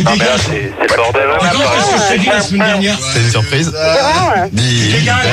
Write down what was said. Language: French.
Non, mais là, c'est le bordel. Encore, qu'est-ce que je t'ai dit la semaine dernière? C'est une surprise. C'est vrai, ouais. Dis. Les gars,